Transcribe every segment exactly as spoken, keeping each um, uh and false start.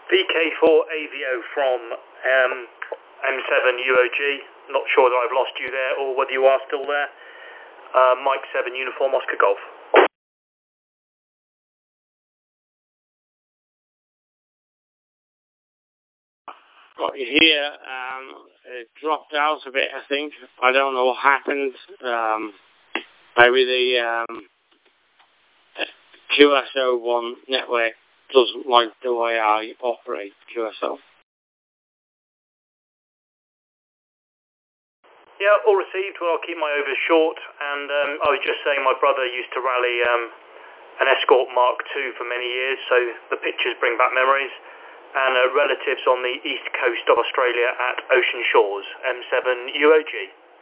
V K four A V O from um, M seven U O G. Not sure that I've lost you there or whether you are still there. Uh, Mike seven Uniform Oscar Golf. Got you here. Um, it dropped out a bit, I think. I don't know what happened. Um, maybe the um, Q S O one network doesn't like the way I operate Q S O. Yeah, all received. Well, I'll keep my overs short. And um, I was just saying my brother used to rally um, an Escort Mark two for many years, so the pictures bring back memories. And uh, relatives on the east coast of Australia at Ocean Shores, M seven U O G.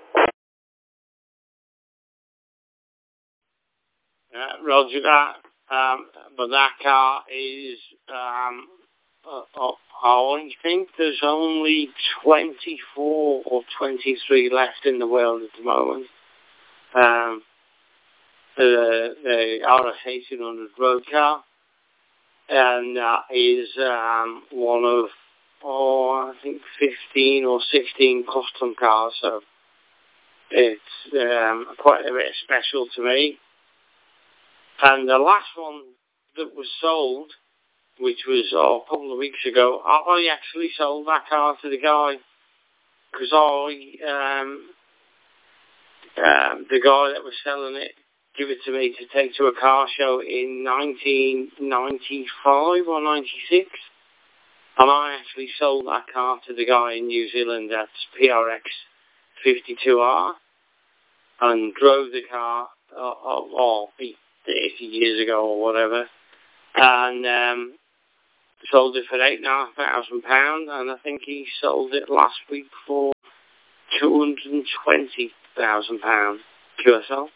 Uh, roger that. Um, but that car is, um, uh, uh, I think there's only twenty-four or twenty-three left in the world at the moment. Um, the, the R S eighteen hundred road car. And that is um, one of, oh, I think fifteen or sixteen custom cars, so it's um, quite a bit special to me. And the last one that was sold, which was oh, a couple of weeks ago, I actually sold that car to the guy, because I, um, um, the guy that was selling it, give it to me to take to a car show in nineteen ninety-five or ninety-six. And I actually sold that car to the guy in New Zealand at P R X fifty-two R and drove the car, uh, oh, eighty years ago or whatever, and um, sold it for eight and a half thousand pounds, and I think he sold it last week for two hundred and twenty thousand pounds Q S L.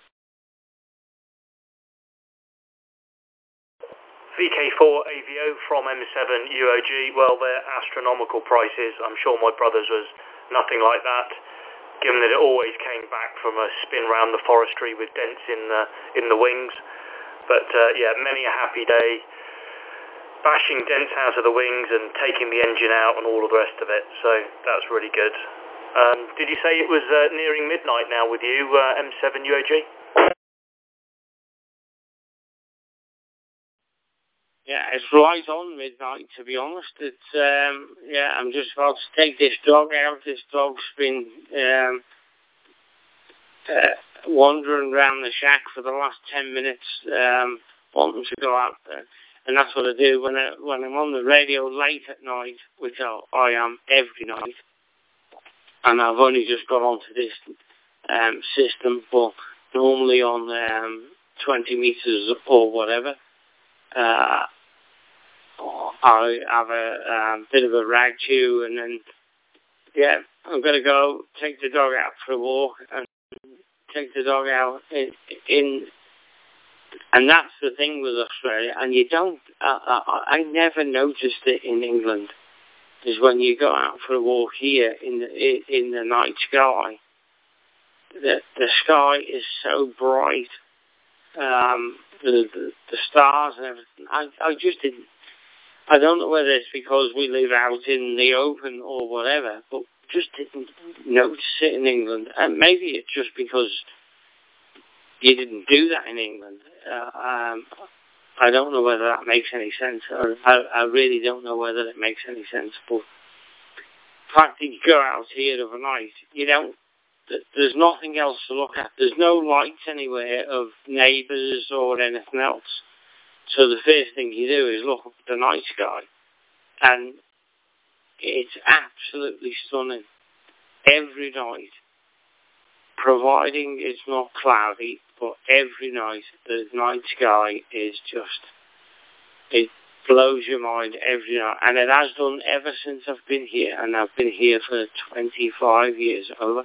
V K four A V O from M seven U O G, well, they're astronomical prices. I'm sure my brother's was nothing like that, given that it always came back from a spin round the forestry with dents in the, in the wings. But uh, yeah, many a happy day, bashing dents out of the wings and taking the engine out and all of the rest of it, so that's really good. Um, did you say it was uh, nearing midnight now with you, uh, M seven U O G? Yeah, it's right on midnight, to be honest. It's, um, yeah, I'm just about to take this dog out. This dog's been um, uh, wandering around the shack for the last ten minutes, um, wanting to go out there. And that's what I do when, I, when I'm on the radio late at night, which I, I am every night. And I've only just got onto this um, system, but normally on um, twenty meters or whatever. Uh, I have a um, bit of a rag chew, and then, yeah, I'm going to go take the dog out for a walk and take the dog out in, in and that's the thing with Australia, and you don't, uh, I, I never noticed it in England, is when you go out for a walk here in the, in the night sky, the, the sky is so bright. Um, the, the the stars and everything. I I just didn't. I don't know whether it's because we live out in the open or whatever, but just didn't notice it in England. And maybe it's just because you didn't do that in England. Uh, um, I don't know whether that makes any sense. Or I I really don't know whether it makes any sense. But the fact that you go out here overnight, you don't. There's nothing else to look at. There's no lights anywhere of neighbours or anything else. So the first thing you do is look up at the night sky. And it's absolutely stunning. Every night. Providing it's not cloudy, but every night the night sky is just, it blows your mind every night. And it has done ever since I've been here. And I've been here for twenty-five years over.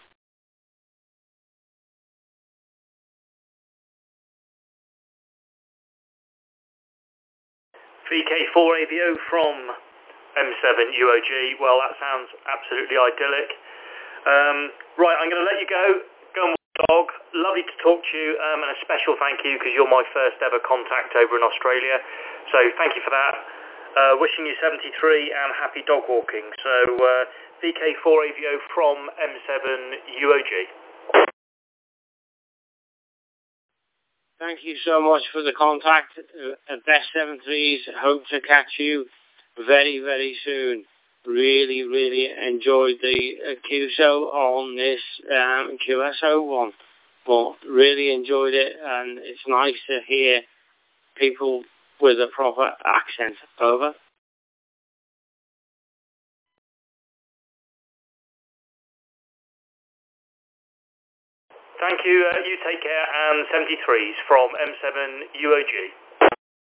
V K four A V O from M seven U O G. Well, that sounds absolutely idyllic. Um, right, I'm going to let you go. Go and walk the dog. Lovely to talk to you, um, and a special thank you because you're my first ever contact over in Australia. So thank you for that. Uh, wishing you seventy-three and happy dog walking. So uh, V K four A V O from M seven U O G. Thank you so much for the contact. Uh, best seven threes. Hope to catch you very, very soon. Really, really enjoyed the uh, Q S O on this um, Q S O one. But really enjoyed it, and it's nice to hear people with a proper accent. Over. Thank you. Uh, you take care. And seventy-threes from M seven U O G.